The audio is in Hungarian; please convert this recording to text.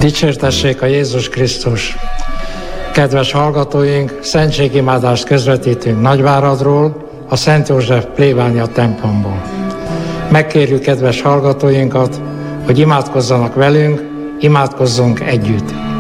Dicsértessék a Jézus Krisztus! Kedves hallgatóink, szentségimádást közvetítünk Nagyváradról, a Szent József plébánia templomból. Megkérjük kedves hallgatóinkat, hogy imádkozzanak velünk, imádkozzunk együtt.